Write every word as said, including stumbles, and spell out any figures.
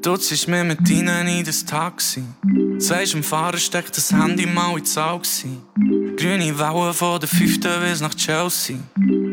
Du ziehst mir mit ihnen in das Taxi. Sagst dem Fahrer, steck das Handy mal ins Auge. Grüne Wellen von der fünften bis nach Chelsea.